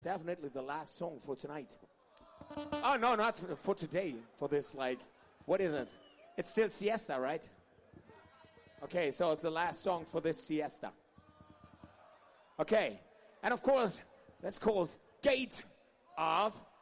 definitely the last song for tonight. Oh, no, not for today. For this, like, what is it? It's still siesta, right? Okay, so it's the last song for this siesta. Okay, and of course, that's called Gate of